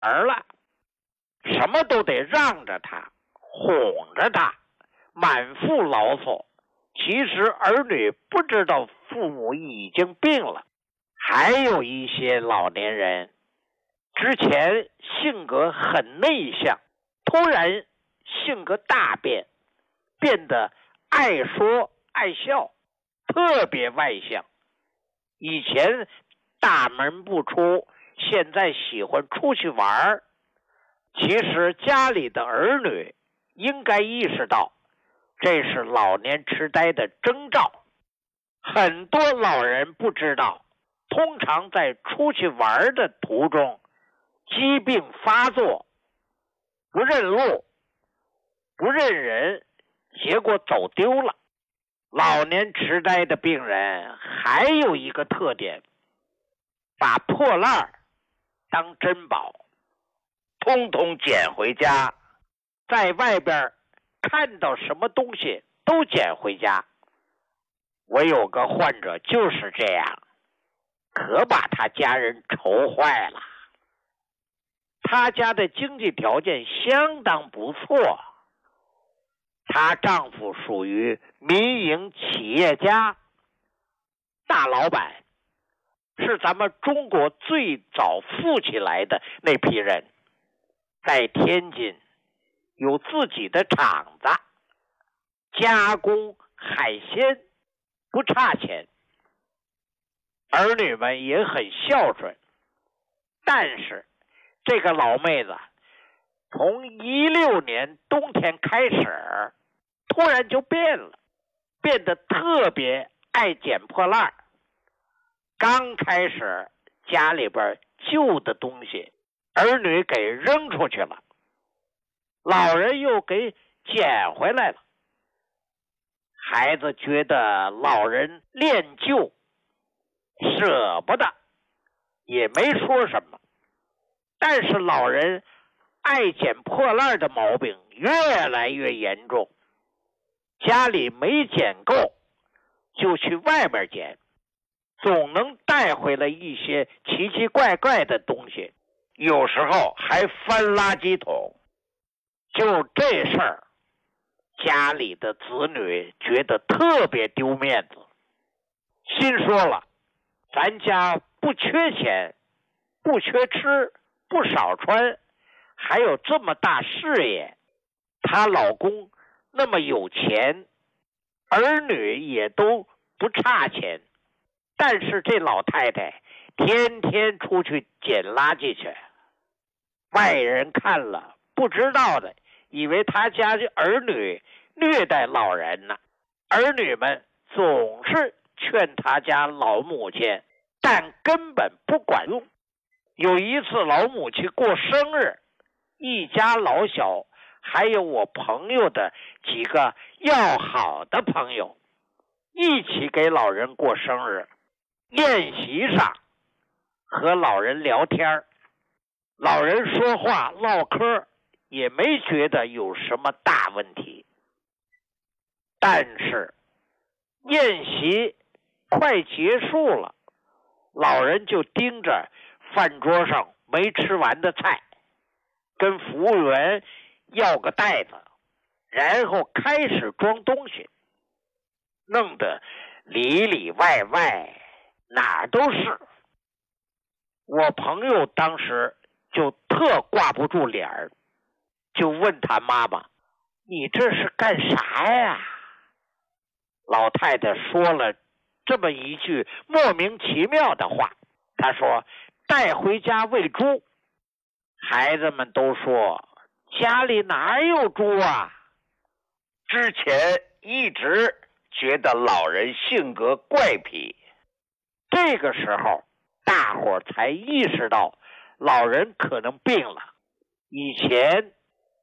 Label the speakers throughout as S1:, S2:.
S1: 儿了，什么都得让着他，哄着他，满腹牢骚。其实儿女不知道父母已经病了。还有一些老年人之前性格很内向，突然性格大变，变得爱说爱笑，特别外向。以前大门不出，现在喜欢出去玩。其实家里的儿女应该意识到，这是老年痴呆的征兆。很多老人不知道，通常在出去玩的途中，疾病发作，不认路，不认人，结果走丢了。老年痴呆的病人还有一个特点，把破烂当珍宝，通通捡回家，在外边看到什么东西都捡回家。我有个患者就是这样，可把他家人愁坏了。他家的经济条件相当不错，她丈夫属于民营企业家，大老板，是咱们中国最早富起来的那批人，在天津有自己的厂子，加工海鲜，不差钱，儿女们也很孝顺。但是这个老妹子从16年冬天开始，突然就变了，变得特别爱捡破烂。刚开始家里边旧的东西，儿女给扔出去了，老人又给捡回来了。孩子觉得老人恋旧，舍不得，也没说什么。但是老人爱捡破烂的毛病越来越严重，家里没捡够，就去外面捡，总能带回来一些奇奇怪怪的东西，有时候还翻垃圾桶。就这事儿，家里的子女觉得特别丢面子，心说了，咱家不缺钱，不缺吃，不少穿，还有这么大事业，她老公那么有钱，儿女也都不差钱，但是这老太太天天出去捡垃圾去，外人看了不知道的以为他家的儿女虐待老人呢。儿女们总是劝他家老母亲，但根本不管用。有一次老母亲过生日，一家老小还有我朋友的几个要好的朋友一起给老人过生日。宴席上和老人聊天，老人说话唠嗑也没觉得有什么大问题。但是宴席快结束了，老人就盯着饭桌上没吃完的菜，跟服务员要个袋子，然后开始装东西，弄得里里外外哪儿都是。我朋友当时就特挂不住脸儿，就问他妈妈，你这是干啥呀？老太太说了这么一句莫名其妙的话，她说带回家喂猪。孩子们都说家里哪有猪啊？
S2: 之前一直觉得老人性格怪癖，
S1: 这个时候大伙才意识到老人可能病了。以前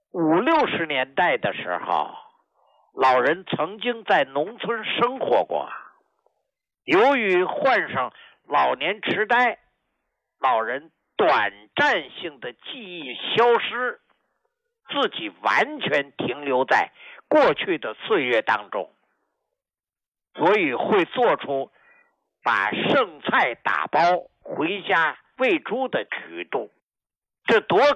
S1: 50、60年代的时候，老人曾经在农村生活过，由于患上老年痴呆，老人短暂性的记忆消失，自己完全停留在过去的岁月当中，所以会做出把剩菜打包回家喂猪的举动。 这多